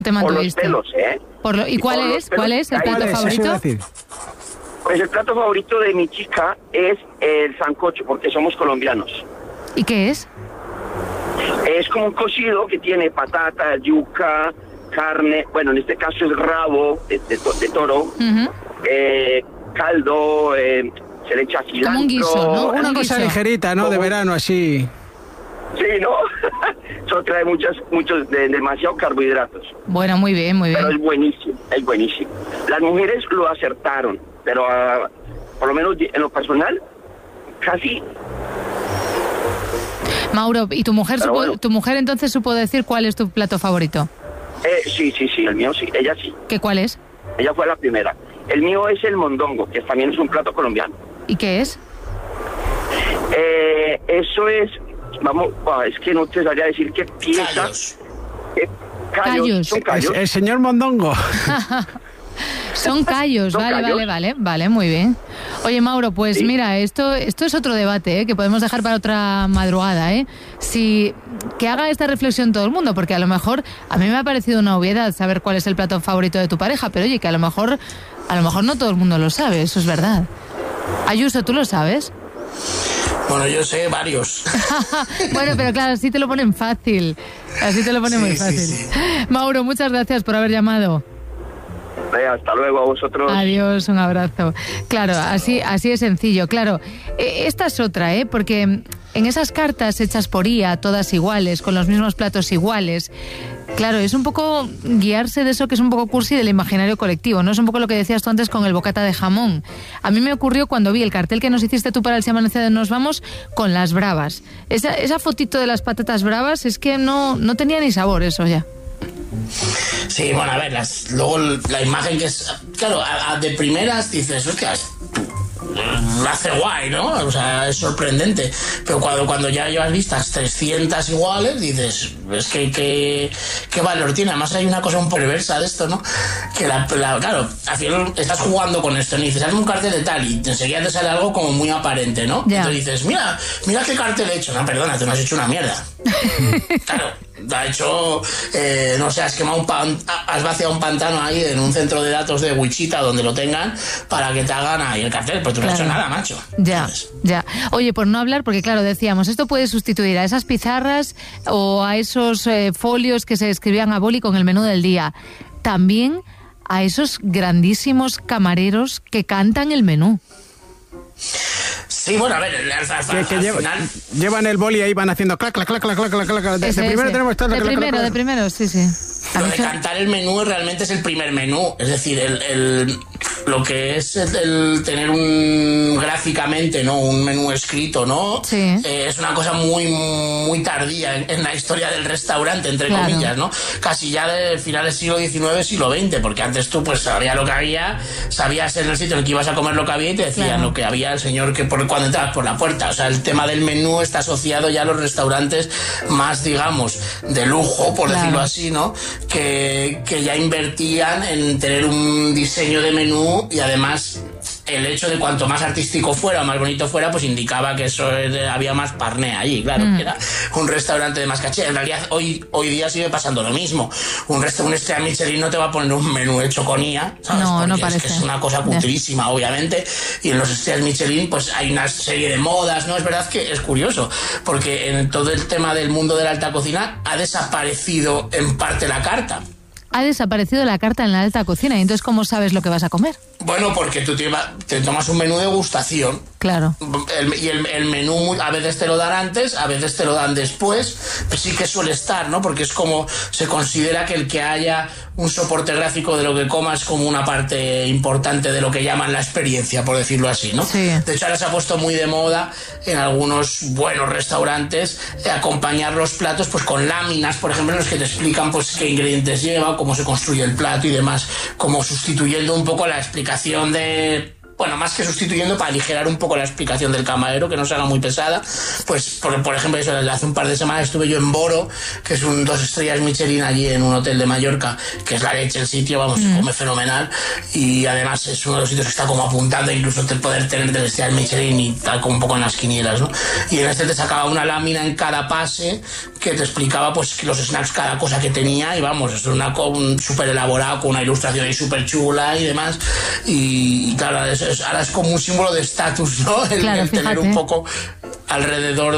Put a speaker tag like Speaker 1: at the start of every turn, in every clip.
Speaker 1: te mantuviste?
Speaker 2: Por los pelos, ¿eh?
Speaker 1: ¿Y cuál es? ¿Cuál es el plato favorito?
Speaker 2: Pues el plato favorito de mi chica es el sancocho, porque somos colombianos.
Speaker 1: ¿Y qué es?
Speaker 2: Es como un cocido que tiene patata, yuca, carne, bueno, en este caso es rabo de toro, caldo, se le echa cilantro.
Speaker 1: Como un guiso, ¿no?
Speaker 3: Una cosa ligerita, ¿no? De verano, así.
Speaker 2: Sí, ¿no? Eso trae demasiados carbohidratos.
Speaker 1: Bueno, muy bien, muy bien.
Speaker 2: Pero es buenísimo. Las mujeres lo acertaron, pero por lo menos en lo personal, casi.
Speaker 1: Mauro, ¿y tu mujer entonces supo decir cuál es tu plato favorito?
Speaker 2: Sí, el mío sí, ella sí.
Speaker 1: ¿Cuál es?
Speaker 2: Ella fue la primera. El mío es el mondongo, que también es un plato colombiano.
Speaker 1: ¿Y qué es?
Speaker 2: Eso es, es que no te sabría decir qué pieza.
Speaker 1: Callos.
Speaker 2: Son callos.
Speaker 3: El señor mondongo.
Speaker 1: Son callos, vale, muy bien. Oye, Mauro, pues sí. Mira, esto es otro debate, que podemos dejar para otra madrugada, que haga esta reflexión todo el mundo, porque a lo mejor, a mí me ha parecido una obviedad saber cuál es el plato favorito de tu pareja, pero oye, que a lo mejor no todo el mundo lo sabe, eso es verdad. Ayuso, ¿tú lo sabes?
Speaker 4: Bueno, yo sé varios.
Speaker 1: Bueno, pero claro, así te lo ponen fácil. Muy fácil. Sí. Mauro, muchas gracias por haber llamado.
Speaker 2: Hasta luego a vosotros.
Speaker 1: Adiós, un abrazo. Claro, así es sencillo. Claro, esta es otra, porque en esas cartas hechas por IA, todas iguales, con los mismos platos iguales, claro, es un poco guiarse de eso que es un poco cursi del imaginario colectivo, ¿no? Es un poco lo que decías tú antes con el bocata de jamón. A mí me ocurrió cuando vi el cartel que nos hiciste tú para el Si Amanece de Nos Vamos con las bravas. Esa fotito de las patatas bravas es que no tenía ni sabor eso ya.
Speaker 4: Sí, bueno, a ver, luego la imagen que es... Claro, de primeras dices, hostia, lo hace guay, ¿no? O sea, es sorprendente. Pero cuando ya llevas vistas 300 iguales, dices, es que ¿qué valor tiene? Además hay una cosa un poco perversa de esto, ¿no? Que claro, al final estás jugando con esto, y dices, hazme un cartel de tal, y enseguida te sale algo como muy aparente, ¿no?
Speaker 1: Yeah.
Speaker 4: Entonces dices, mira qué cartel he hecho. No, perdona, tú no has hecho una mierda. Claro, ha hecho, no sé, has vaciado un pantano ahí en un centro de datos de Wichita donde lo tengan para que te hagan ahí el cartel, pero tú no has hecho nada, macho.
Speaker 1: Ya. Oye, por no hablar, porque claro, decíamos, esto puede sustituir a esas pizarras o a esos folios que se escribían a boli con el menú del día. También a esos grandísimos camareros que cantan el menú.
Speaker 4: Sí, bueno, a ver, al final...
Speaker 3: Llevan el boli y ahí van haciendo clac, clac, clac, clac, clac, clac, clac. Tenemos todo
Speaker 1: de primero, sí.
Speaker 4: Lo de cantar el menú realmente es el primer menú, es decir, lo que es el tener gráficamente, ¿no? Un menú escrito, ¿no?
Speaker 1: Sí.
Speaker 4: Es una cosa muy, muy tardía en la historia del restaurante, entre comillas, ¿no? Casi ya de finales siglo XIX, siglo XX, porque antes tú pues sabías lo que había, sabías en el sitio en el que ibas a comer lo que había y te decían lo que había el señor cuando entrabas por la puerta. O sea, el tema del menú está asociado ya a los restaurantes más, digamos, de lujo, por decirlo así, ¿no? Que ya invertían en tener un diseño de menú, y además el hecho de cuanto más artístico fuera o más bonito fuera, pues indicaba que eso había más parné allí, claro, que era un restaurante de más caché. En realidad hoy día sigue pasando lo mismo. Un estrella Michelin no te va a poner un menú hecho con IA, ¿sabes?
Speaker 1: No parece.
Speaker 4: Es una cosa cutrísima, obviamente, y en los estrellas Michelin pues hay una serie de modas, ¿no? Es verdad que es curioso, porque en todo el tema del mundo de la alta cocina ha desaparecido en parte la carta.
Speaker 1: Ha desaparecido la carta en la alta cocina, y entonces ¿cómo sabes lo que vas a comer?
Speaker 4: Bueno, porque tú te tomas un menú de degustación.
Speaker 1: Claro.
Speaker 4: Y el menú a veces te lo dan antes, a veces te lo dan después. Pues sí que suele estar, ¿no? Porque es como se considera que el que haya un soporte gráfico de lo que comas como una parte importante de lo que llaman la experiencia, por decirlo así, ¿no?
Speaker 1: Sí.
Speaker 4: De hecho, ahora se ha puesto muy de moda en algunos buenos restaurantes acompañar los platos pues con láminas, por ejemplo, en los que te explican pues qué ingredientes lleva, cómo se construye el plato y demás, como sustituyendo un poco la explicación de bueno, más que sustituyendo, para aligerar un poco la explicación del camarero, que no se haga muy pesada. Pues, por ejemplo, eso, hace un par de semanas estuve yo en Boro, que es un 2 estrellas Michelin allí en un hotel de Mallorca, que es la leche el sitio, vamos, se come fenomenal, y además es uno de los sitios que está como apuntando incluso el poder tener 3 estrellas Michelin y tal, como un poco en las quinielas, ¿no? Y en este te sacaba una lámina en cada pase que te explicaba pues los snacks, cada cosa que tenía, y vamos, es un súper elaborado, con una ilustración ahí súper chula y demás, y claro, ahora es como un símbolo de estatus, ¿no? El tener un poco alrededor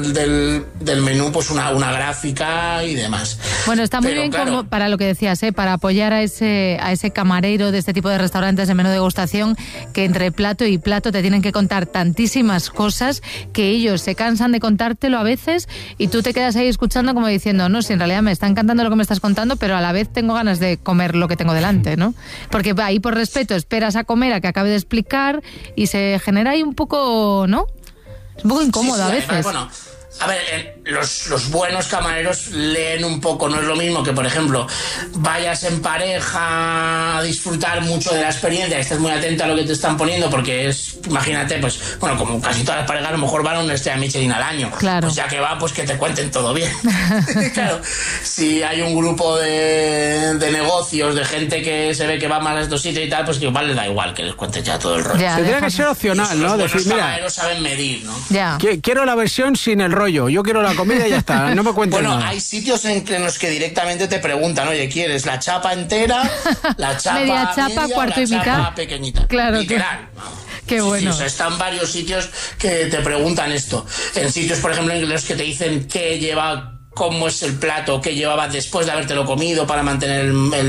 Speaker 4: del menú pues una gráfica y demás.
Speaker 1: Bueno, está muy bien, claro, como para lo que decías, para apoyar a ese camarero de este tipo de restaurantes de menú degustación, que entre plato y plato te tienen que contar tantísimas cosas que ellos se cansan de contártelo a veces, y tú te quedas ahí escuchando como diciendo, no, si en realidad me está encantando lo que me estás contando, pero a la vez tengo ganas de comer lo que tengo delante, ¿no? Porque ahí por respeto esperas a comer a que acabe de explicar y se genera ahí un poco, ¿no? Es un poco incómodo a veces.
Speaker 4: Además, bueno, a ver, los buenos camareros leen un poco, no es lo mismo que, por ejemplo, vayas en pareja a disfrutar mucho de la experiencia, estés muy atenta a lo que te están poniendo, porque es, imagínate, pues, bueno, como casi todas las parejas a lo mejor van a una estrella Michelin al año.
Speaker 1: Claro.
Speaker 4: Pues ya que va, pues que te cuenten todo bien. Claro, si hay un grupo de negocios, de gente que se ve que va más a estos sitios y tal, pues que igual les da igual que les cuentes ya todo el rollo.
Speaker 3: Tendría que ser opcional, ¿no?
Speaker 4: Los
Speaker 3: Decir, mira,
Speaker 4: camareros saben medir, ¿no?
Speaker 1: Ya.
Speaker 3: Quiero la versión sin el rollo, yo quiero la comida y ya está, no me cuentes nada.
Speaker 4: Bueno, hay sitios en los que directamente te preguntan, oye, ¿quieres la chapa entera, la chapa
Speaker 1: media chapa,
Speaker 4: media,
Speaker 1: cuarto
Speaker 4: la
Speaker 1: y mitad?
Speaker 4: chapa pequeñita?
Speaker 1: Claro,
Speaker 4: literal.
Speaker 1: Qué bueno.
Speaker 4: Sí, o sea, están varios sitios que te preguntan esto. En sitios, por ejemplo, en los que te dicen qué lleva, cómo es el plato, qué llevaba después de habértelo comido, para mantener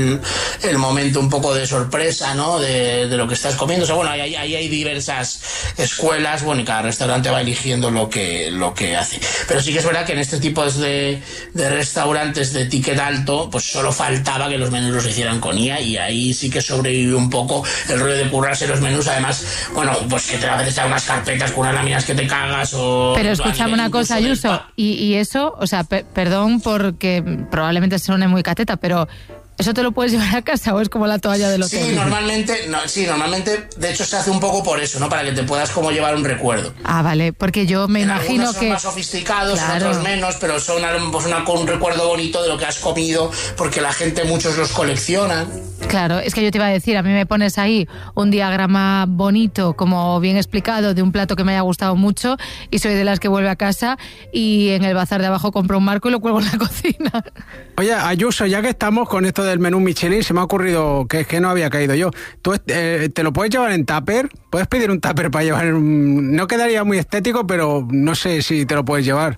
Speaker 4: el momento un poco de sorpresa, ¿no? De lo que estás comiendo. O sea, bueno, ahí hay diversas escuelas, bueno, y cada restaurante va eligiendo lo que hace. Pero sí que es verdad que en este tipo de restaurantes de ticket alto, pues solo faltaba que los menús los hicieran con IA, y ahí sí que sobrevive un poco el rollo de currarse los menús. Además, bueno, pues que te a veces unas carpetas con unas láminas que te cagas o...
Speaker 1: Pero escúchame una cosa, Ayuso, y eso, o sea, perdón porque probablemente suene muy cateta, pero ¿eso te lo puedes llevar a casa o es como la toalla del hotel?
Speaker 4: Sí, normalmente, de hecho se hace un poco por eso, ¿no? Para que te puedas como llevar un recuerdo.
Speaker 1: Ah, vale, porque yo me imagino
Speaker 4: algunos
Speaker 1: que...
Speaker 4: son más sofisticados,
Speaker 1: claro,
Speaker 4: en otros menos, pero son pues un recuerdo bonito de lo que has comido, porque la gente, muchos los coleccionan.
Speaker 1: Claro, es que yo te iba a decir, a mí me pones ahí un diagrama bonito, como bien explicado, de un plato que me haya gustado mucho, y soy de las que vuelve a casa y en el bazar de abajo compro un marco y lo cuelgo en la cocina.
Speaker 3: Oye, Ayuso, ya que estamos con esto del menú Michelin, se me ha ocurrido que no había caído yo. ¿Tú te lo puedes llevar en tupper? ¿Puedes pedir un tupper para llevar? No quedaría muy estético, pero no sé si te lo puedes llevar.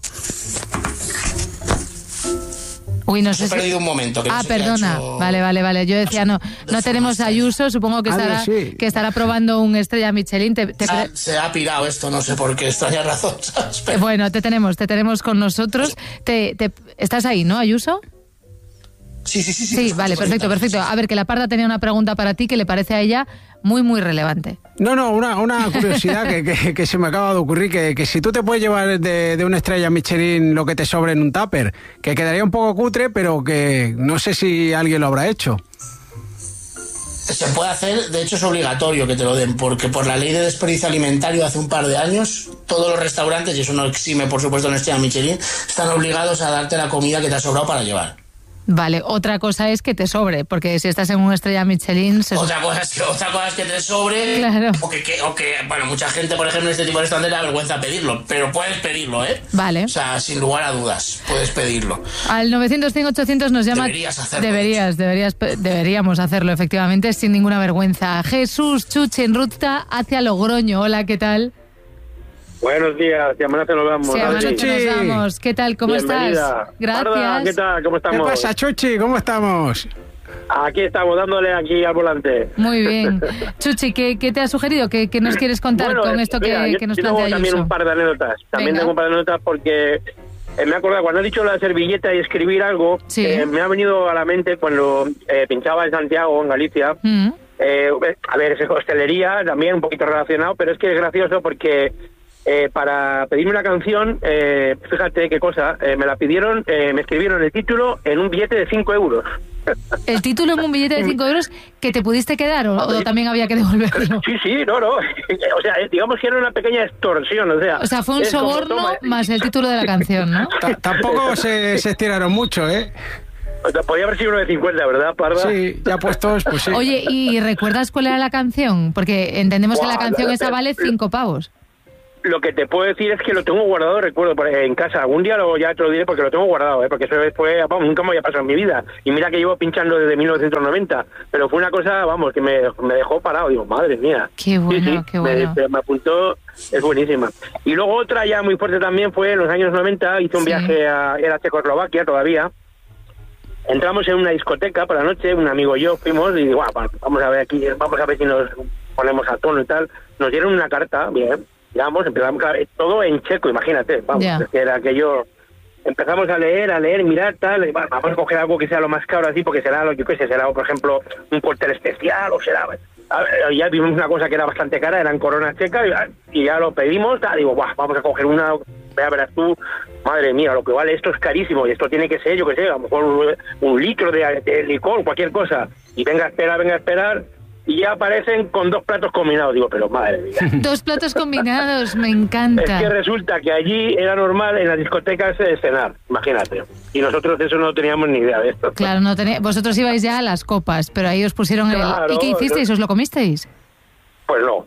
Speaker 1: Uy, no sé.
Speaker 4: He perdido un momento. Que
Speaker 1: perdona. Vale. Yo decía, no tenemos a Ayuso, supongo que estará probando un estrella Michelin.
Speaker 4: Se ha pirado esto, no sé por qué, extraña razón.
Speaker 1: Bueno, te tenemos con nosotros. ¿Estás ahí, no, Ayuso?
Speaker 4: Sí.
Speaker 1: Sí, vale, perfecto. A ver, que la Parda tenía una pregunta para ti que le parece a ella muy, muy relevante.
Speaker 3: No, una curiosidad que se me acaba de ocurrir, que si tú te puedes llevar de una estrella Michelin lo que te sobre en un tupper, que quedaría un poco cutre, pero que no sé si alguien lo habrá hecho.
Speaker 4: Se puede hacer, de hecho es obligatorio que te lo den, porque por la ley de desperdicio alimentario hace un par de años, todos los restaurantes, y eso no exime por supuesto una estrella Michelin, están obligados a darte la comida que te ha sobrado para llevar.
Speaker 1: Vale, otra cosa es que te sobre, porque si estás en una estrella Michelin...
Speaker 4: Otra cosa es que te sobre,
Speaker 1: claro.
Speaker 4: o que bueno, mucha gente, por ejemplo, en este tipo de restaurantes le da vergüenza pedirlo, pero puedes pedirlo, ¿eh?
Speaker 1: Vale.
Speaker 4: O sea, sin lugar a dudas, puedes pedirlo.
Speaker 1: Al 900-100-800 nos llama...
Speaker 4: Deberías hacerlo.
Speaker 1: Deberíamos hacerlo, efectivamente, sin ninguna vergüenza. Jesús Chuchi en ruta hacia Logroño. Hola, ¿qué tal?
Speaker 5: Buenos días, mañana nos vamos.
Speaker 1: Sí, nos vamos. ¿Qué tal? ¿Cómo estás? Gracias.
Speaker 5: Parda, ¿qué tal? ¿Cómo estamos?
Speaker 3: ¿Qué pasa, Chuchi? ¿Cómo estamos?
Speaker 5: Aquí estamos, dándole aquí al volante.
Speaker 1: Muy bien. Chuchi, ¿qué te ha sugerido? ¿Qué nos quieres contar con esto que nos plantea Ayuso?
Speaker 5: Tengo también un par de anécdotas. Tengo un par de anécdotas porque me he acordado, cuando has dicho la servilleta y escribir algo,
Speaker 1: sí.
Speaker 5: Me ha venido a la mente cuando pinchaba en Santiago, en Galicia. A ver, es hostelería, también un poquito relacionado, pero es que es gracioso porque para pedirme una canción, fíjate qué cosa, me la pidieron, me escribieron el título en un billete de 5 euros.
Speaker 1: ¿El título en un billete de 5 euros que te pudiste quedar o también había que devolverlo?
Speaker 5: Sí, no. O sea, digamos que era una pequeña extorsión, o sea...
Speaker 1: fue un soborno más el título de la canción, ¿no?
Speaker 3: Tampoco se estiraron mucho, ¿eh?
Speaker 5: Podría haber sido uno de 50, ¿verdad, Parda?
Speaker 3: Sí, ya puestos, pues sí.
Speaker 1: Oye, ¿y recuerdas cuál era la canción? Porque entendemos que la canción esa vale 5 pavos.
Speaker 5: Lo que te puedo decir es que lo tengo guardado, recuerdo, en casa. Algún día ya te lo diré porque lo tengo guardado, porque eso fue, vamos, nunca me había pasado en mi vida. Y mira que llevo pinchando desde 1990, pero fue una cosa, vamos, que me dejó parado. Digo, madre mía.
Speaker 1: Qué bueno, qué bueno.
Speaker 5: Me apuntó, es buenísima. Y luego otra ya muy fuerte también fue en los años 90, hice un viaje era Checoslovaquia todavía. Entramos en una discoteca por la noche, un amigo y yo fuimos y digo, vamos a ver si nos ponemos a tono y tal. Nos dieron una carta, bien. Digamos, empezamos todo en checo, imagínate, vamos, que era aquello, empezamos a leer, mirar, tal, vamos a coger algo que sea lo más caro así, porque será lo que será, por ejemplo, un cóctel especial, o será, ya vimos una cosa que era bastante cara, eran coronas checas, y ya lo pedimos, digo, vamos a coger una, verás tú, madre mía, lo que vale esto es carísimo, y esto tiene que ser, yo qué sé, a lo mejor un litro de licor, cualquier cosa, y venga a esperar, y ya aparecen con 2 platos combinados. Digo, pero madre mía.
Speaker 1: 2 platos combinados, me encanta.
Speaker 5: Es que resulta que allí era normal en las discotecas cenar, imagínate. Y nosotros eso no teníamos ni idea de esto.
Speaker 1: Claro, vosotros ibais ya a las copas, pero ahí os pusieron ¿Y qué hicisteis? ¿Os lo comisteis?
Speaker 5: Pues no.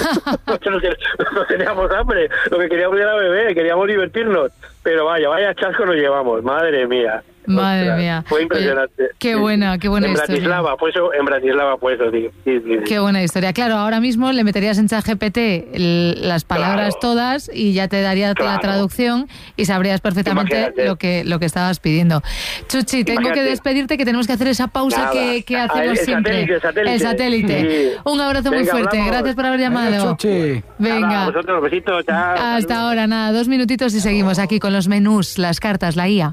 Speaker 5: No teníamos hambre. Lo que queríamos era beber, queríamos divertirnos. Pero vaya chasco nos llevamos, madre mía.
Speaker 1: Madre mía.
Speaker 5: Fue impresionante.
Speaker 1: Qué buena historia.
Speaker 5: En Bratislava fue eso, tío. Sí.
Speaker 1: Qué buena historia. Claro, ahora mismo le meterías en ChatGPT las palabras todas y ya te daría la traducción y sabrías perfectamente lo que estabas pidiendo. Chuchi, tengo que despedirte, que tenemos que hacer esa pausa que hacemos siempre. El satélite. Sí. Un abrazo muy fuerte. Hablamos. Gracias por haber llamado. Venga.
Speaker 5: Nada, vosotros, besitos, chao.
Speaker 1: Hasta ahora, 2 minutitos y seguimos aquí con los menús, las cartas, la IA.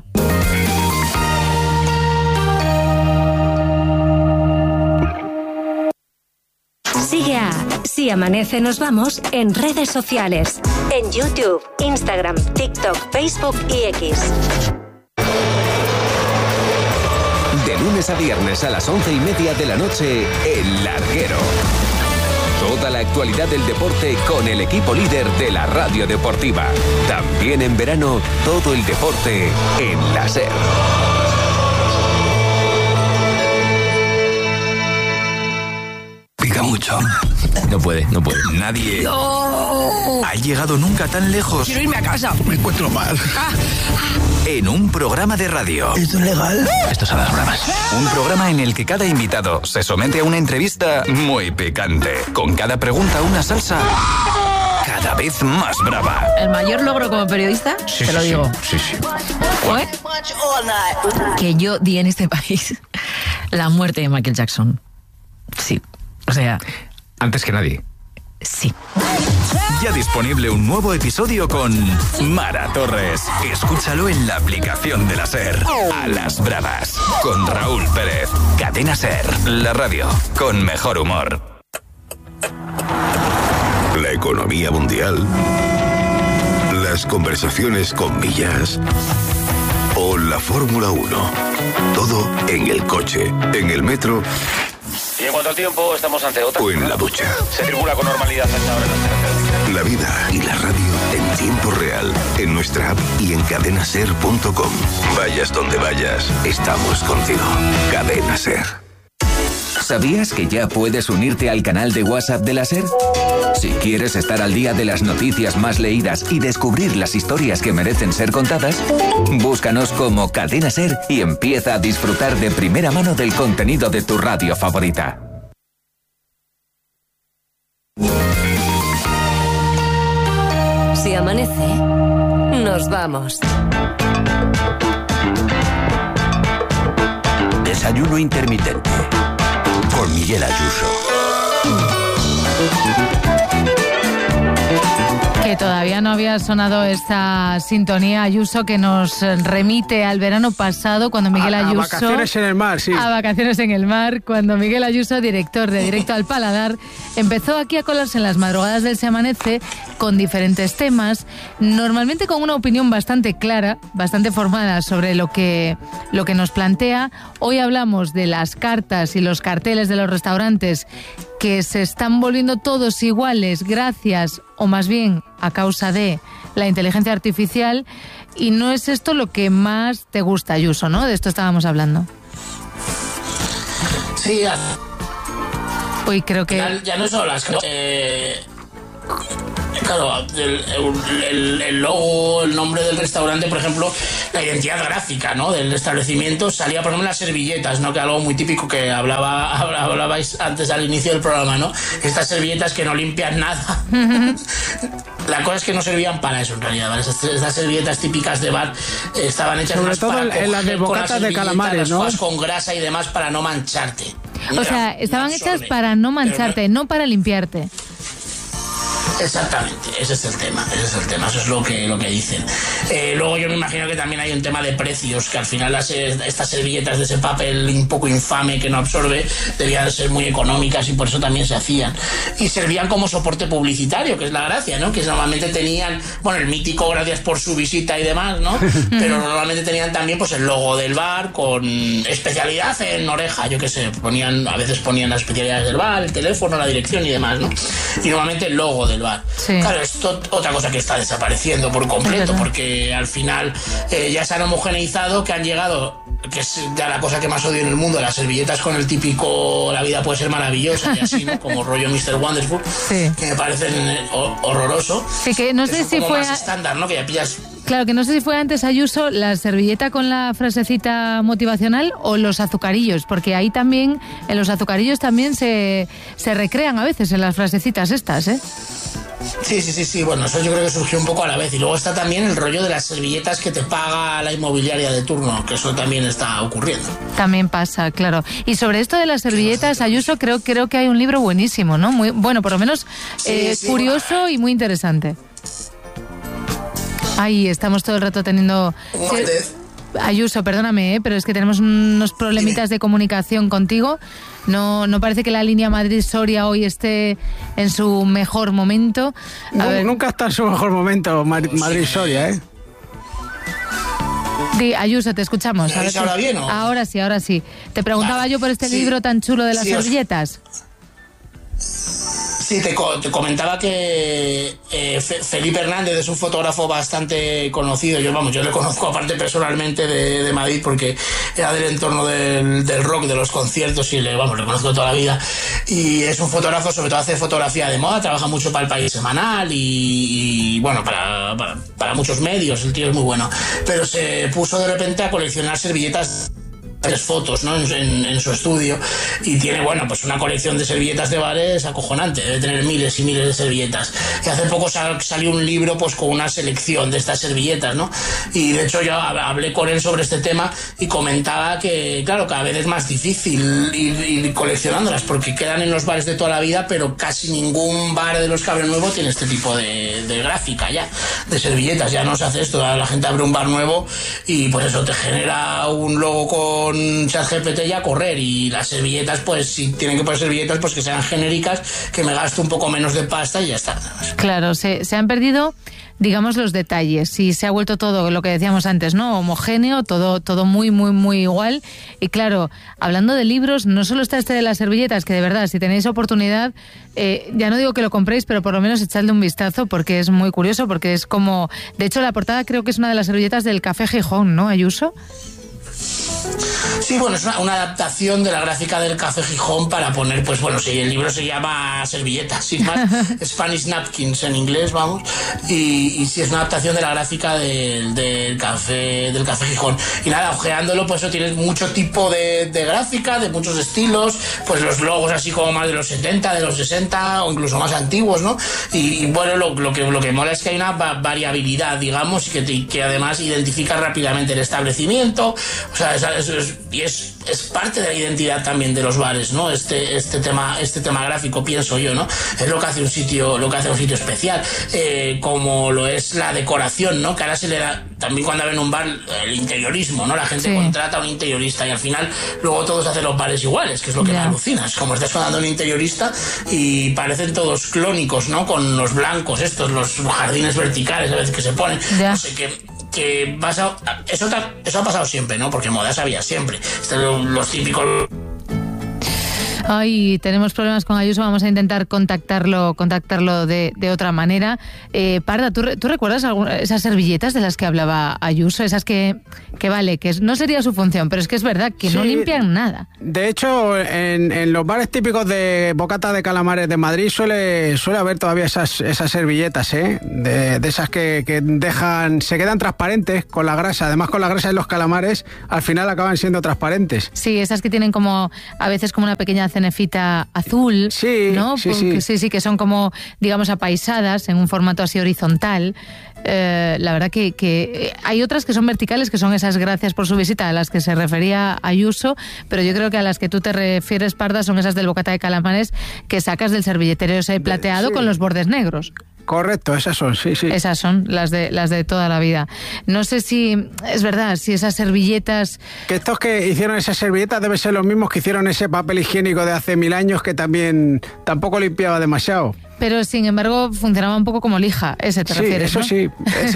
Speaker 6: Sigue a Si Amanece Nos Vamos en redes sociales. En YouTube, Instagram, TikTok, Facebook y X.
Speaker 7: De lunes a viernes a las 11:30 de la noche, El Larguero. Toda la actualidad del deporte con el equipo líder de la radio deportiva. También en verano, todo el deporte en la SER.
Speaker 8: Pica mucho.
Speaker 7: No puede.
Speaker 8: Nadie ha llegado nunca tan lejos.
Speaker 9: Quiero irme a casa.
Speaker 8: Me encuentro mal. En un programa de radio.
Speaker 9: ¿Esto es legal?
Speaker 8: Esto es a las bravas. Un programa en el que cada invitado se somete a una entrevista muy picante. Con cada pregunta una salsa cada vez más brava.
Speaker 9: El mayor logro como periodista, te lo digo.
Speaker 8: Sí.
Speaker 9: ¿Fue? Que yo di en este país la muerte de Michael Jackson. Sí. O sea...
Speaker 7: Antes que nadie.
Speaker 9: Sí.
Speaker 8: Ya disponible un nuevo episodio con Mara Torres. Escúchalo en la aplicación de la SER. A las bravas. Con Raúl Pérez. Cadena SER. La radio con mejor humor.
Speaker 10: La economía mundial. Las conversaciones con millas. O la Fórmula 1. Todo en el coche, en el metro.
Speaker 11: Y en cuanto al tiempo, estamos ante otra.
Speaker 10: O en la ducha.
Speaker 11: Se circula con normalidad hasta ahora en las carreteras.
Speaker 10: La vida y la radio en tiempo real. En nuestra app y en cadenaser.com. Vayas donde vayas, estamos contigo. Cadena SER.
Speaker 7: ¿Sabías que ya puedes unirte al canal de WhatsApp de la SER? Si quieres estar al día de las noticias más leídas y descubrir las historias que merecen ser contadas, búscanos como Cadena SER y empieza a disfrutar de primera mano del contenido de tu radio favorita.
Speaker 6: Si amanece, nos vamos.
Speaker 12: Desayuno intermitente con Miguel Ayuso.
Speaker 1: Que todavía no había sonado esta sintonía, Ayuso, que nos remite al verano pasado, cuando Miguel Ayuso...
Speaker 3: A vacaciones en el mar, sí.
Speaker 1: A vacaciones en el mar, cuando Miguel Ayuso, director de Directo al Paladar, empezó aquí a colarse en las madrugadas del Se Amanece con diferentes temas, normalmente con una opinión bastante clara, bastante formada sobre lo que nos plantea. Hoy hablamos de las cartas y los carteles de los restaurantes que se están volviendo todos iguales gracias, o más bien a causa de la inteligencia artificial, y no es esto lo que más te gusta, Ayuso, ¿no? De esto estábamos hablando.
Speaker 4: Sí,
Speaker 1: hoy creo que...
Speaker 4: Ya no son las... Claro, el logo, el nombre del restaurante, por ejemplo, la identidad gráfica, ¿no?, del establecimiento, salía, por ejemplo, en las servilletas, ¿no?, que algo muy típico que hablabais antes al inicio del programa, ¿no?, estas servilletas que no limpian nada. La cosa es que no servían para eso, en realidad, ¿vale? Estas servilletas típicas de bar estaban hechas
Speaker 3: sobre
Speaker 4: más
Speaker 3: todo
Speaker 4: para
Speaker 3: en las de bocatas de calamares, ¿no?,
Speaker 4: con grasa y demás, para no mancharte.
Speaker 1: O sea, estaban hechas para no mancharte, no para limpiarte.
Speaker 4: Exactamente, ese es el tema, eso es lo que dicen. Luego yo me imagino que también hay un tema de precios, que al final estas servilletas de ese papel un poco infame que no absorbe debían ser muy económicas y por eso también se hacían. Y servían como soporte publicitario, que es la gracia, ¿no? Que normalmente tenían, bueno, el mítico gracias por su visita y demás, ¿no? Pero normalmente tenían también pues el logo del bar con especialidad en oreja, yo qué sé, a veces ponían las especialidades del bar, el teléfono, la dirección y demás, ¿no? Y normalmente el logo del bar. Sí. Claro, esto otra cosa que está desapareciendo por completo, porque al final ya se han homogeneizado, que han llegado, que es ya la cosa que más odio en el mundo, las servilletas con el típico la vida puede ser maravillosa y así, ¿no? Como rollo Mr. Wonderful, sí, que me parecen horroroso.
Speaker 1: Sí, que no sé si fue
Speaker 4: más estándar, ¿no? Que ya pillas.
Speaker 1: Claro, que no sé si fue antes, Ayuso, la servilleta con la frasecita motivacional o los azucarillos, porque ahí también, en los azucarillos también se recrean a veces en las frasecitas estas, ¿eh?
Speaker 4: Sí, bueno, eso yo creo que surgió un poco a la vez. Y luego está también el rollo de las servilletas que te paga la inmobiliaria de turno, que eso también está ocurriendo.
Speaker 1: También pasa, claro. Y sobre esto de las servilletas, Ayuso, creo que hay un libro buenísimo, ¿no? Muy bueno, por lo menos curioso y muy interesante. Ahí estamos todo el rato teniendo... Ayuso, perdóname, pero es que tenemos unos problemitas de comunicación contigo. No parece que la línea Madrid-Soria hoy esté en su mejor momento.
Speaker 3: Nunca está en su mejor momento Madrid-Soria, ¿eh?
Speaker 1: Ayuso, te escuchamos.
Speaker 4: ¿Me ahora bien o?
Speaker 1: Ahora sí. Te preguntaba yo por este libro tan chulo de las servilletas.
Speaker 4: Sí, te comentaba que Felipe Hernández es un fotógrafo bastante conocido. Yo le conozco aparte personalmente de Madrid, porque era del entorno del rock, de los conciertos, y le conozco toda la vida. Y es un fotógrafo, sobre todo hace fotografía de moda, trabaja mucho para El País Semanal y bueno, para muchos medios. El tío es muy bueno. Pero se puso de repente a coleccionar servilletas, fotos, ¿no?, en su estudio, y tiene, pues una colección de servilletas de bares acojonante. Debe tener miles y miles de servilletas, y hace poco salió un libro pues con una selección de estas servilletas, ¿no? Y de hecho yo hablé con él sobre este tema y comentaba que, claro, cada vez es más difícil ir coleccionándolas, porque quedan en los bares de toda la vida, pero casi ningún bar de los que abre nuevo tiene este tipo de gráfica ya, de servilletas. Ya no se hace esto, la gente abre un bar nuevo y pues eso te genera un logo con ChatGPT y a correr. Y las servilletas, pues si tienen que poner servilletas, pues que sean genéricas, que me gaste un poco menos de pasta y ya está.
Speaker 1: Claro, se han perdido, digamos, los detalles, y se ha vuelto todo lo que decíamos antes, ¿no? Homogéneo, todo muy, muy, muy igual. Y claro, hablando de libros, no solo está este de las servilletas, que de verdad, si tenéis oportunidad, ya no digo que lo compréis, pero por lo menos echadle un vistazo, porque es muy curioso, porque es como... De hecho, la portada creo que es una de las servilletas del Café Gijón, ¿no, Ayuso?
Speaker 4: Sí, es una adaptación de la gráfica del Café Gijón para poner, sí, el libro se llama Servilletas, sin más, Spanish Napkins en inglés, y sí, es una adaptación de la gráfica del Café Gijón. Y nada, ojeándolo, pues eso, tienes mucho tipo de gráfica, de muchos estilos, pues los logos así como más de los 70, de los 60 o incluso más antiguos, ¿no? Y lo que mola es que hay una variabilidad, digamos, y que además identifica rápidamente el establecimiento. O sea, es es parte de la identidad también de los bares, ¿no? Este tema gráfico, pienso yo, ¿no? Es lo que hace un sitio especial, como lo es la decoración, ¿no? Que ahora se le da, también cuando ven un bar, el interiorismo, ¿no? La gente contrata a un interiorista y al final luego todos hacen los bares iguales, que es lo que me alucina. Es como estás sonando un interiorista y parecen todos clónicos, ¿no? Con los blancos estos, los jardines verticales a veces que se ponen. No sé, que eso ha pasado siempre, ¿no? Porque modas había siempre. Los típicos...
Speaker 1: Ay, tenemos problemas con Ayuso, vamos a intentar contactarlo de otra manera. Parda, ¿tú recuerdas esas servilletas de las que hablaba Ayuso? Esas que vale, que no sería su función, pero es que es verdad que no limpian nada.
Speaker 3: De hecho, en los bares típicos de bocata de calamares de Madrid suele haber todavía esas servilletas, de esas que se quedan transparentes con la grasa. Además, con la grasa de los calamares, al final acaban siendo transparentes.
Speaker 1: Sí, esas que tienen a veces como una pequeña cenefita azul, ¿no? Sí, que son como, digamos, apaisadas en un formato así horizontal. La verdad que hay otras que son verticales, que son esas, gracias por su visita, a las que se refería Ayuso, pero yo creo que a las que tú te refieres, Parda, son esas del bocata de calamares que sacas del servilletero ese plateado con los bordes negros.
Speaker 3: Correcto, esas son, sí.
Speaker 1: Esas son las de toda la vida. No sé si es verdad, si esas servilletas...
Speaker 3: Que estos que hicieron esas servilletas deben ser los mismos que hicieron ese papel higiénico de hace 1000 años que también tampoco limpiaba demasiado.
Speaker 1: Pero sin embargo funcionaba un poco como lija, ese te refieres,
Speaker 3: ¿no? Sí.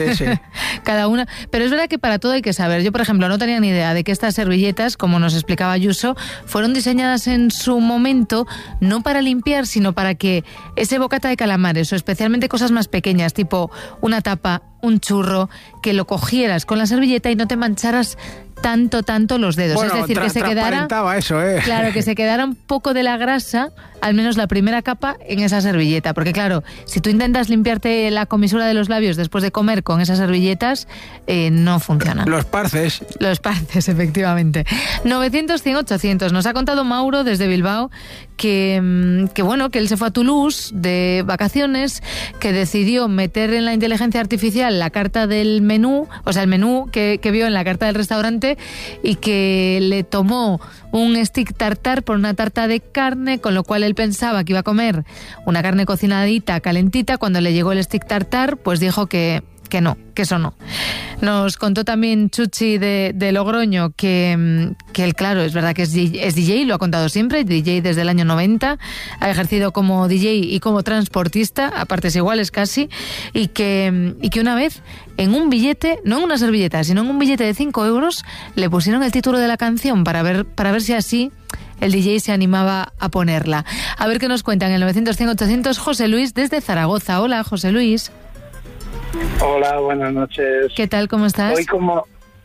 Speaker 1: Cada una. Pero es verdad que para todo hay que saber. Yo, por ejemplo, no tenía ni idea de que estas servilletas, como nos explicaba Ayuso, fueron diseñadas en su momento no para limpiar, sino para que ese bocata de calamares, o especialmente cosas más pequeñas, tipo una tapa, un churro, que lo cogieras con la servilleta y no te mancharas tanto los dedos.
Speaker 3: Bueno,
Speaker 1: es decir, que se quedara
Speaker 3: eso,
Speaker 1: claro, que se quedara un poco de la grasa, al menos la primera capa, en esa servilleta. Porque claro, si tú intentas limpiarte la comisura de los labios después de comer con esas servilletas, no funciona.
Speaker 3: Los parces,
Speaker 1: efectivamente. 900-100-800. Nos ha contado Mauro desde Bilbao que él se fue a Toulouse de vacaciones, que decidió meter en la inteligencia artificial la carta del menú, o sea, el menú que vio en la carta del restaurante, y que le tomó un stick tartar por una tarta de carne, con lo cual él pensaba que iba a comer una carne cocinadita, calentita. Cuando le llegó el stick tartar, pues dijo que no, que eso no. Nos contó también Chuchi de Logroño que él, claro, es verdad que es DJ, lo ha contado siempre, DJ desde el año 90, ha ejercido como DJ y como transportista, a partes iguales casi, y que una vez en un billete, no en una servilleta, sino en un billete de 5 euros, le pusieron el título de la canción para ver si así el DJ se animaba a ponerla. A ver qué nos cuentan en el 900-100-800. José Luis desde Zaragoza. Hola, José Luis.
Speaker 13: Hola, buenas noches.
Speaker 1: ¿Qué tal? ¿Cómo estás?
Speaker 13: Hoy como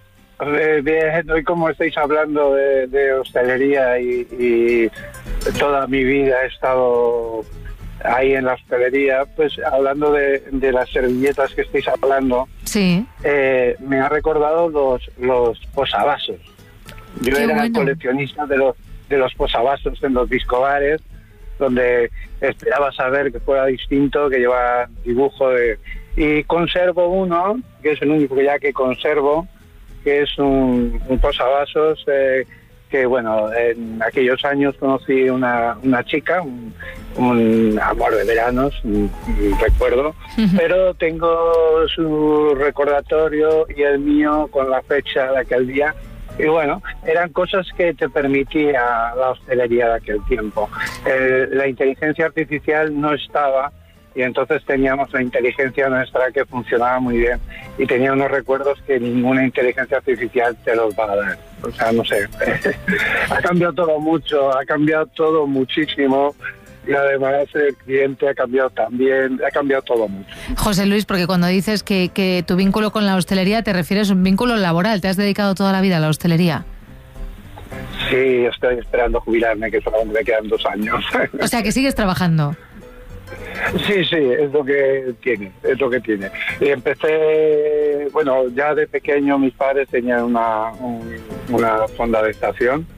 Speaker 13: estáis hablando de hostelería y toda mi vida he estado ahí en la hostelería, pues hablando de las servilletas que estáis hablando,
Speaker 1: sí,
Speaker 13: me ha recordado los posavasos. Yo era coleccionista de los posavasos en los discobares, donde esperaba saber que fuera distinto, que lleva dibujo y conservo uno, que es el único que conservo, que es un posavasos que, bueno, en aquellos años conocí una chica, un amor de veranos, recuerdo, pero tengo su recordatorio y el mío con la fecha de aquel día. Y bueno, eran cosas que te permitía la hostelería de aquel tiempo. La inteligencia artificial no estaba, y entonces teníamos la inteligencia nuestra que funcionaba muy bien y tenía unos recuerdos que ninguna inteligencia artificial te los va a dar. O sea, no sé, ha cambiado todo mucho, ha cambiado todo muchísimo. Y además el cliente ha cambiado también, ha cambiado todo mucho.
Speaker 1: José Luis, porque cuando dices que tu vínculo con la hostelería te refieres a un vínculo laboral, ¿te has dedicado toda la vida a la hostelería?
Speaker 13: Sí, estoy esperando jubilarme, que solamente me quedan 2 años.
Speaker 1: O sea, que sigues trabajando.
Speaker 13: Sí, es lo que tiene, Y empecé, bueno, ya de pequeño mis padres tenían una fonda de estación,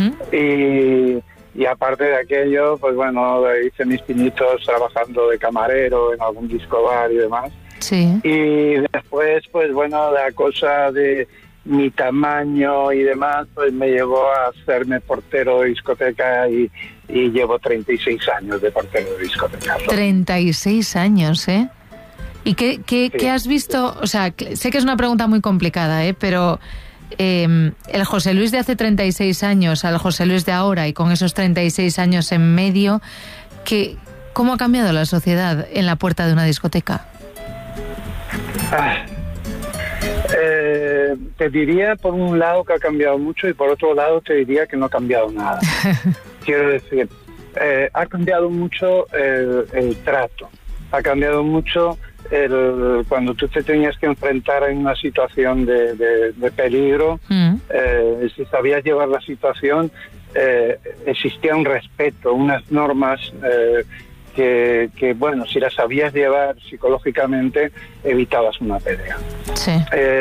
Speaker 13: y aparte de aquello, pues bueno, hice mis pinitos trabajando de camarero en algún disco bar y demás.
Speaker 1: Sí.
Speaker 13: Y después, pues bueno, la cosa de mi tamaño y demás, pues me llevó a hacerme portero de discoteca y llevo 36 años de portero de discoteca.
Speaker 1: 36 años, ¿eh? ¿Y qué has visto? O sea, sé que es una pregunta muy complicada, pero el José Luis de hace 36 años al José Luis de ahora y con esos 36 años en medio, ¿cómo ha cambiado la sociedad en la puerta de una discoteca?
Speaker 13: Te diría por un lado que ha cambiado mucho y por otro lado te diría que no ha cambiado nada. Quiero decir, ha cambiado mucho el trato, ha cambiado mucho cuando tú te tenías que enfrentar en una situación de peligro, si sabías llevar la situación, existía un respeto, unas normas que bueno, si las sabías llevar psicológicamente, evitabas una pelea.
Speaker 1: Sí.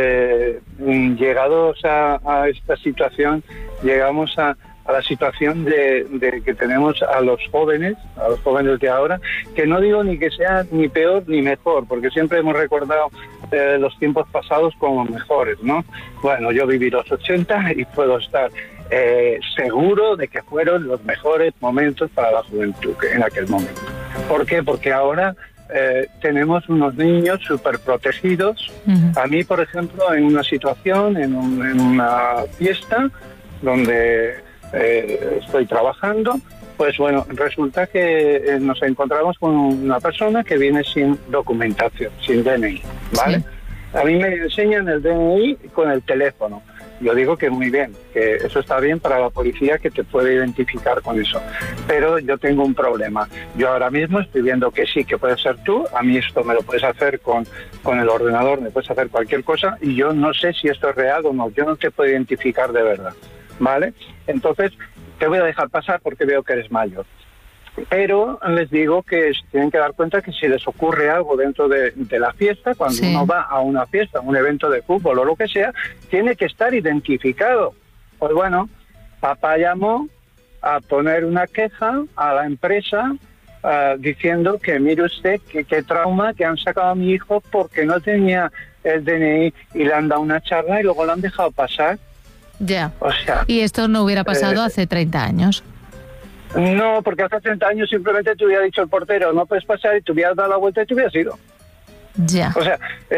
Speaker 13: Llegados a esta situación, llegamos a la situación de que tenemos a los jóvenes de ahora, que no digo ni que sea ni peor ni mejor, porque siempre hemos recordado los tiempos pasados como mejores, ¿no? Bueno, yo viví los 80 y puedo estar seguro de que fueron los mejores momentos para la juventud en aquel momento. ¿Por qué? Porque ahora tenemos unos niños súper protegidos. A mí, por ejemplo, en una situación, en una fiesta donde estoy trabajando, pues bueno, resulta que nos encontramos con una persona que viene sin documentación, sin DNI, ¿vale? Sí. A mí me enseñan el DNI con el teléfono. Yo digo que muy bien, que eso está bien para la policía, que te puede identificar con eso. Pero yo tengo un problema. Yo ahora mismo estoy viendo que sí, que puedes ser tú. A mí esto me lo puedes hacer con el ordenador, me puedes hacer cualquier cosa. Y yo no sé si esto es real o no. Yo no te puedo identificar de verdad, ¿vale? Entonces, te voy a dejar pasar porque veo que eres mayor. Pero les digo que se tienen que dar cuenta que si les ocurre algo dentro de la fiesta, cuando uno va a una fiesta, a un evento de fútbol o lo que sea, tiene que estar identificado. Pues bueno, papá llamó a poner una queja a la empresa diciendo que mire usted qué trauma que han sacado a mi hijo porque no tenía el DNI y le han dado una charla y luego lo han dejado pasar.
Speaker 1: Ya.
Speaker 13: O sea,
Speaker 1: y esto no hubiera pasado hace 30 años.
Speaker 13: No, porque hace 30 años simplemente te hubiera dicho el portero, no puedes pasar, y te hubieras dado la vuelta y te hubieras ido.
Speaker 1: Ya.
Speaker 13: O sea,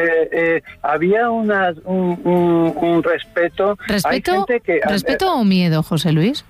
Speaker 13: había un respeto.
Speaker 1: ¿Respeto o miedo, José Luis?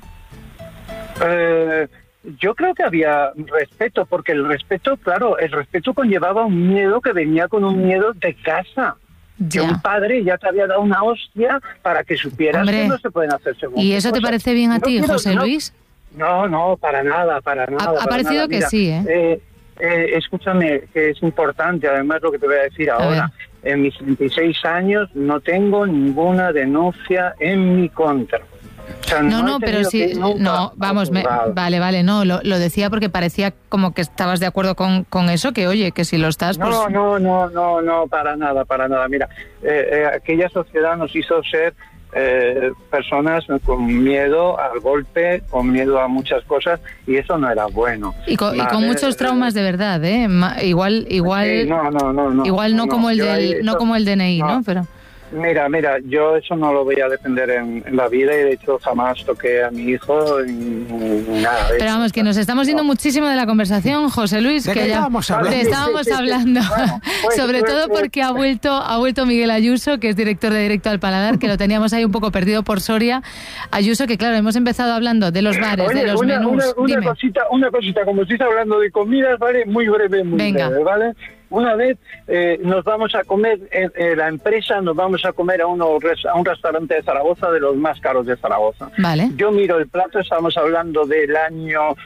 Speaker 13: Yo creo que había respeto, porque el respeto, claro, el respeto conllevaba un miedo que venía con un miedo de casa. Que un padre ya te había dado una hostia para que supieras, hombre, que no se pueden hacer segundas.
Speaker 1: ¿Y eso te parece bien a ti, José Luis?
Speaker 13: No, para nada.
Speaker 1: Ha parecido que sí, ¿eh?
Speaker 13: Escúchame, que es importante, además, lo que te voy a decir ahora. En mis 36 años no tengo ninguna denuncia en mi contra. O sea,
Speaker 1: no, pero sí, no, vamos, vale, no, lo decía porque parecía como que estabas de acuerdo con eso, que oye, que si lo estás, pues...
Speaker 13: No, para nada. Mira, aquella sociedad nos hizo ser personas con miedo al golpe, con miedo a muchas cosas, y eso no era bueno.
Speaker 1: Y con muchos traumas de verdad, ¿eh? Igual no como el DNI, ¿no? Pero...
Speaker 13: Mira, yo eso no lo voy a defender en la vida, y de hecho jamás toqué a mi hijo ni nada.
Speaker 1: Pero vamos, que nos estamos yendo muchísimo de la conversación, José Luis,
Speaker 3: ¿de qué estábamos hablando?
Speaker 1: Estábamos hablando, sobre todo porque ha vuelto Miguel Ayuso, que es director de Directo al Paladar, que lo teníamos ahí un poco perdido por Soria. Ayuso, que claro, hemos empezado hablando de los bares, de los menús.
Speaker 13: Una cosita, como estáis hablando de comidas, ¿vale? Muy breve, breve, ¿vale? Una vez nos vamos a comer, la empresa nos vamos a comer a un restaurante de Zaragoza, de los más caros de Zaragoza.
Speaker 1: Vale.
Speaker 13: Yo miro el plato, estamos hablando del año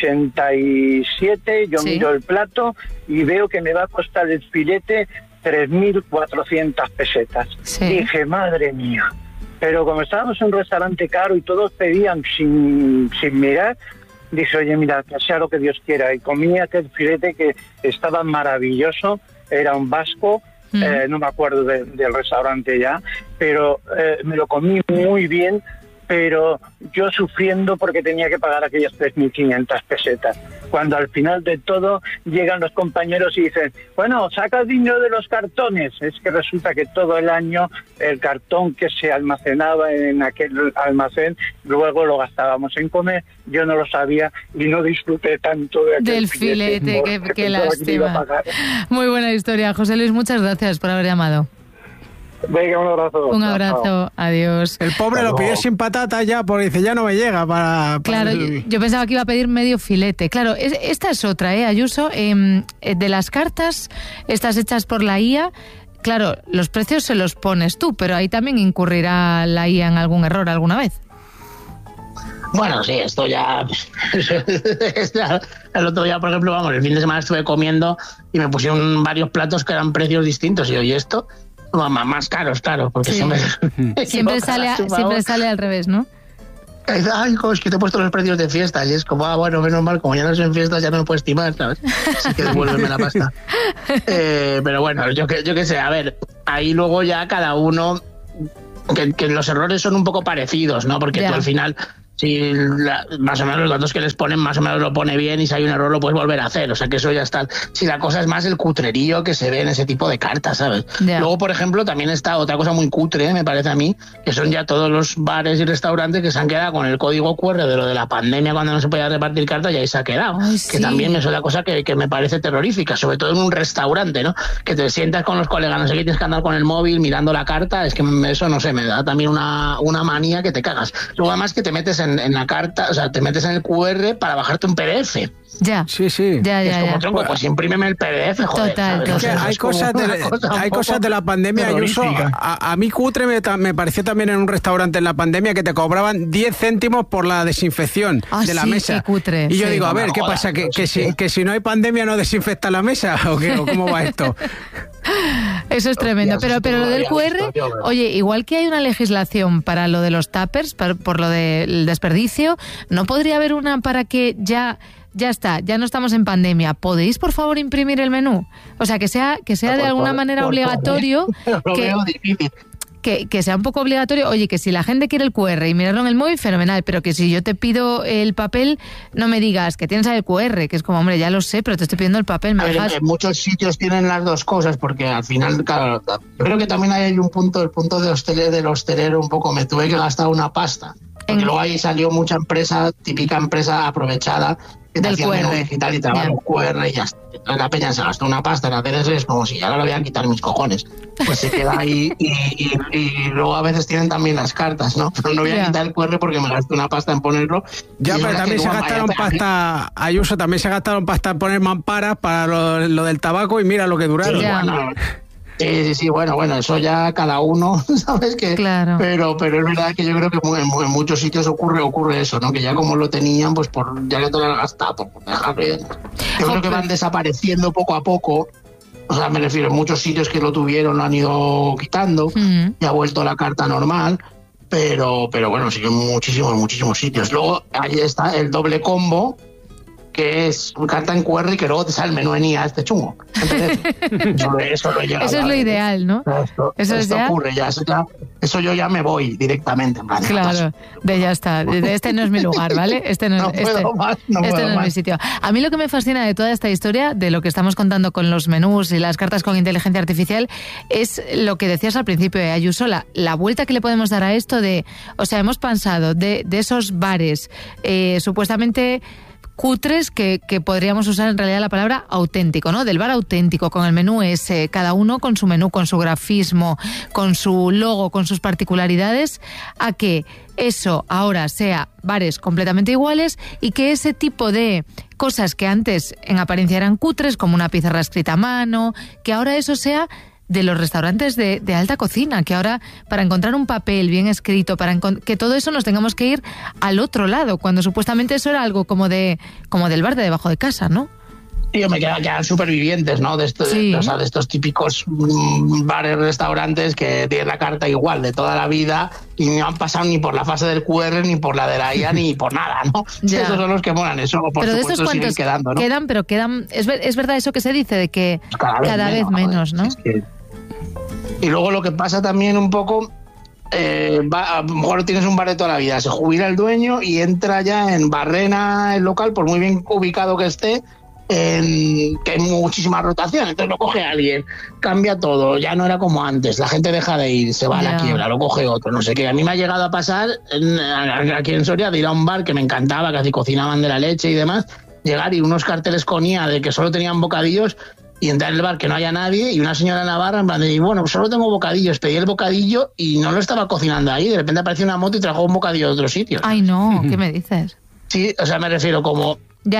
Speaker 13: 87, miro el plato y veo que me va a costar el filete 3.400 pesetas.
Speaker 1: Sí.
Speaker 13: Dije, madre mía. Pero como estábamos en un restaurante caro y todos pedían sin mirar, dije, oye, mira, que sea lo que Dios quiera. Y comí aquel filete que estaba maravilloso, era un vasco, no me acuerdo del restaurante ya, pero me lo comí muy bien, pero yo sufriendo porque tenía que pagar aquellas 3.500 pesetas. cuando al final de todo llegan los compañeros y dicen, bueno, saca el dinero de los cartones. Es que resulta que todo el año el cartón que se almacenaba en aquel almacén, luego lo gastábamos en comer. Yo no lo sabía y no disfruté tanto de aquel
Speaker 1: del filete, qué lástima. Muy buena historia, José Luis, muchas gracias por haber llamado.
Speaker 13: Venga, un abrazo.
Speaker 1: Un abrazo, adiós.
Speaker 3: El pobre lo pidió sin patata ya, porque dice, ya no me llega para
Speaker 1: claro, yo pensaba que iba a pedir medio filete. Claro, esta es otra, Ayuso, de las cartas, estas hechas por la IA, claro, los precios se los pones tú, pero ahí también incurrirá la IA en algún error alguna vez.
Speaker 4: Bueno, sí, esto ya... El otro día, por ejemplo, vamos, el fin de semana estuve comiendo y me pusieron varios platos que eran precios distintos. Y oye, esto... Más caros, claro, porque
Speaker 1: sí. siempre sale al revés, ¿no?
Speaker 4: Ay, es que te he puesto los precios de fiesta. Y es como, bueno, menos mal, como ya no son fiestas, ya no me puedes estimar, ¿sabes? Así que devuélveme la pasta. Pero bueno, yo qué sé, a ver, ahí luego ya cada uno... Que los errores son un poco parecidos, ¿no? Porque tú al final... Si más o menos los datos que les ponen, más o menos lo pone bien, y si hay un error lo puedes volver a hacer, o sea que eso ya está. Si la cosa es más el cutrerío que se ve en ese tipo de cartas, ¿sabes? Yeah. Luego, por ejemplo, también está otra cosa muy cutre, me parece a mí, que son ya todos los bares y restaurantes que se han quedado con el código QR de lo de la pandemia cuando no se podía repartir cartas, y ahí se ha quedado. Ay, sí. Que también es otra cosa que me parece terrorífica, sobre todo en un restaurante, ¿no? Que te sientas con los colegas, no sé qué, tienes que andar con el móvil mirando la carta, es que eso, no sé, me da también una manía que te cagas. Luego además que te metes en la carta, o sea, te metes en el QR para bajarte un PDF.
Speaker 1: Ya.
Speaker 3: Sí.
Speaker 1: Ya,
Speaker 4: es como tronco, pues imprímeme el PDF, joder.
Speaker 1: Total.
Speaker 3: Es que hay cosas de la pandemia, Ayuso. A mí cutre me pareció también en un restaurante en la pandemia que te cobraban 10 céntimos por la desinfección de la mesa.
Speaker 1: Qué cutre.
Speaker 3: Y yo digo, a ver, ¿qué pasa? ¿Que si no hay pandemia no desinfecta la mesa? ¿O qué? ¿O cómo va esto?
Speaker 1: Eso es tremendo, pero lo del QR, oye, igual que hay una legislación para lo de los tuppers, por lo del desperdicio, ¿no podría haber una para que ya está, ya no estamos en pandemia, ¿podéis por favor imprimir el menú? O sea, que sea de alguna manera obligatorio, que sea un poco obligatorio. Oye, que si la gente quiere el QR y mirarlo en el móvil, fenomenal, pero que si yo te pido el papel, no me digas que tienes el QR, que es como, hombre, ya lo sé, pero te estoy pidiendo el papel.
Speaker 4: En muchos sitios tienen las dos cosas, porque al final, claro, yo creo que también hay un punto, el punto del hostelero un poco, me tuve que gastar una pasta, porque luego ahí salió mucha empresa, típica empresa aprovechada, que te hacía menú digital y te daban un QR y ya está. La peña se gastó una pasta en hacer eso, es como si ya no lo voy a quitar mis cojones. Pues se queda ahí y luego a veces tienen también las cartas, ¿no? Pero no voy a quitar el QR porque me gasté una pasta en ponerlo.
Speaker 3: Ya, pero también se gastaron pasta, Ayuso, también se gastaron pasta en poner mamparas para lo del tabaco y mira lo que duraron.
Speaker 4: Sí, bueno, eso ya cada uno, ¿sabes?
Speaker 1: Claro.
Speaker 4: Pero es verdad que yo creo que en muchos sitios ocurre eso, ¿no? Que ya como lo tenían, pues ya que te lo han gastado, por dejarlo. Yo creo que van desapareciendo poco a poco. O sea, me refiero, en muchos sitios que lo tuvieron lo han ido quitando, y ha vuelto la carta normal, pero bueno, siguen muchísimos sitios. Luego ahí está el doble combo, que es carta en QR y que luego te sale el menú en IA, chungo. Eso lo he llegado.
Speaker 1: Eso es lo ideal, ¿no?
Speaker 4: Esto ocurre ya, eso yo ya me voy directamente.
Speaker 1: Claro, ya está. Este no es mi lugar, ¿vale? Este no es mi sitio. A mí lo que me fascina de toda esta historia, de lo que estamos contando con los menús y las cartas con inteligencia artificial, es lo que decías al principio, Ayuso, la vuelta que le podemos dar a esto o sea, hemos pasado de esos bares supuestamente cutres que podríamos usar en realidad la palabra auténtico, ¿no? Del bar auténtico, con el menú ese, cada uno con su menú, con su grafismo, con su logo, con sus particularidades, a que eso ahora sea bares completamente iguales y que ese tipo de cosas que antes en apariencia eran cutres, como una pizarra escrita a mano, que ahora eso sea de los restaurantes de alta cocina, que ahora para encontrar un papel bien escrito, que todo eso nos tengamos que ir al otro lado, cuando supuestamente eso era algo como del bar de debajo de casa, ¿no?
Speaker 4: Yo me quedan supervivientes, ¿no? De estos típicos bares, restaurantes que tienen la carta igual de toda la vida y no han pasado ni por la fase del QR, ni por la de la IA, ni por nada, ¿no? Esos son los que molan, eso por
Speaker 1: pero
Speaker 4: supuesto siguen quedando, ¿no?
Speaker 1: Quedan, es verdad eso que se dice de que cada vez menos, ¿no?
Speaker 4: Y luego lo que pasa también un poco a lo mejor tienes un bar de toda la vida, se jubila el dueño y entra ya en barrena el local, por muy bien ubicado que esté, que hay muchísima rotación, entonces lo coge alguien, cambia todo, ya no era como antes, la gente deja de ir, se va a la quiebra, lo coge otro, no sé qué. A mí me ha llegado a pasar aquí en Soria de ir a un bar que me encantaba, que así cocinaban de la leche y demás, llegar y unos carteles con IA de que solo tenían bocadillos y entrar en el bar que no haya nadie y una señora en la barra en plan de, bueno, solo tengo bocadillos, pedí el bocadillo y no lo estaba cocinando ahí, de repente apareció una moto y trajo un bocadillo de otro sitio.
Speaker 1: Ay, no, ¿qué me dices?
Speaker 4: Sí, o sea, me refiero como...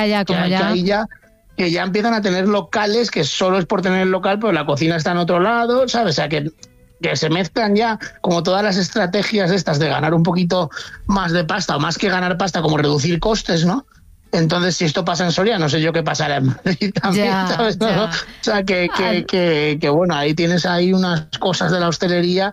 Speaker 4: Que ya empiezan a tener locales que solo es por tener el local, pero la cocina está en otro lado, ¿sabes? O sea, que se mezclan ya como todas las estrategias estas de ganar un poquito más de pasta, o más que ganar pasta, como reducir costes, ¿no? Entonces, si esto pasa en Soria, no sé yo qué pasará en Madrid también, ¿sabes? ¿No? O sea, que bueno, ahí tienes ahí unas cosas de la hostelería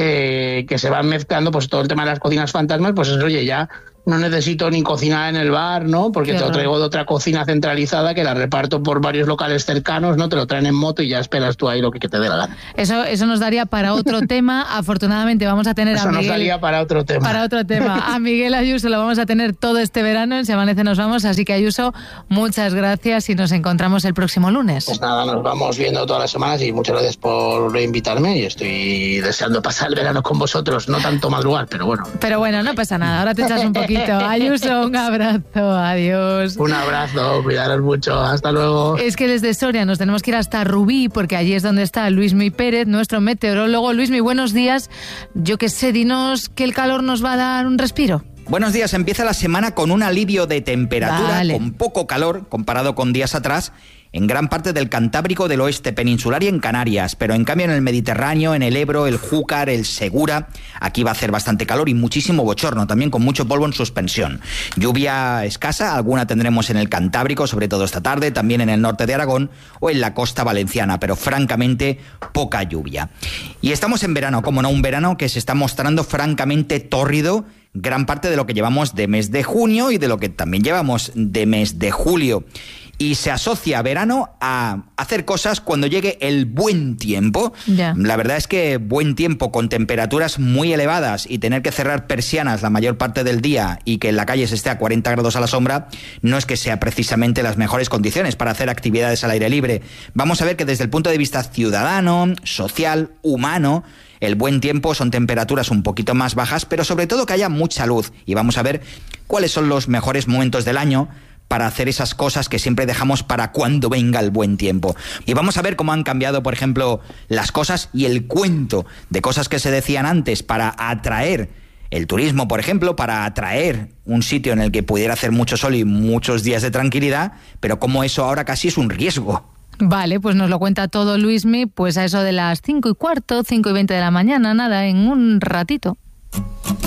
Speaker 4: que se van mezclando, pues todo el tema de las cocinas fantasmas, pues eso, oye, ya no necesito ni cocinar en el bar, ¿no? Porque te lo traigo de otra cocina centralizada que la reparto por varios locales cercanos, ¿no? Te lo traen en moto y ya esperas tú ahí lo que te dé la gana.
Speaker 1: Eso nos daría para otro tema. Afortunadamente vamos a tener a Miguel... Eso nos daría
Speaker 4: para otro tema.
Speaker 1: Para otro tema. A Miguel Ayuso lo vamos a tener todo este verano en Se Amanece Nos Vamos. Así que, Ayuso, muchas gracias y nos encontramos el próximo lunes.
Speaker 4: Pues nada, nos vamos viendo todas las semanas y muchas gracias por invitarme y estoy deseando pasar el verano con vosotros. No tanto madrugar, pero bueno.
Speaker 1: Pero bueno, no pasa nada. Ahora te echas un poquito. Ayuso, un abrazo, adiós.
Speaker 4: Un abrazo, cuidaros mucho, hasta luego.
Speaker 1: Es que desde Soria nos tenemos que ir hasta Rubí, porque allí es donde está Luismi Pérez, nuestro meteorólogo. Luismi, buenos días. Yo qué sé, dinos que el calor nos va a dar un respiro.
Speaker 14: Buenos días, empieza la semana con un alivio de temperatura, con poco calor comparado con días atrás, en gran parte del Cantábrico del oeste peninsular y en Canarias, pero en cambio en el Mediterráneo, en el Ebro, el Júcar, el Segura, aquí va a hacer bastante calor y muchísimo bochorno, también con mucho polvo en suspensión. Lluvia escasa, alguna tendremos en el Cantábrico, sobre todo esta tarde, también en el norte de Aragón o en la costa valenciana, pero francamente poca lluvia. Y estamos en verano, como no, un verano que se está mostrando francamente tórrido, gran parte de lo que llevamos de mes de junio y de lo que también llevamos de mes de julio. Y se asocia verano a hacer cosas cuando llegue el buen tiempo.
Speaker 1: Ya.
Speaker 14: La verdad es que buen tiempo con temperaturas muy elevadas y tener que cerrar persianas la mayor parte del día y que en la calle se esté a 40 grados a la sombra no es que sea precisamente las mejores condiciones para hacer actividades al aire libre. Vamos a ver que desde el punto de vista ciudadano, social, humano, el buen tiempo son temperaturas un poquito más bajas, pero sobre todo que haya mucha luz. Y vamos a ver cuáles son los mejores momentos del año para hacer esas cosas que siempre dejamos para cuando venga el buen tiempo. Y vamos a ver cómo han cambiado, por ejemplo, las cosas y el cuento de cosas que se decían antes para atraer el turismo, por ejemplo, para atraer un sitio en el que pudiera hacer mucho sol y muchos días de tranquilidad, pero cómo eso ahora casi es un riesgo.
Speaker 1: Vale, pues nos lo cuenta todo Luismi, pues a eso de las 5:15, 5:20 de la mañana, nada, en un ratito.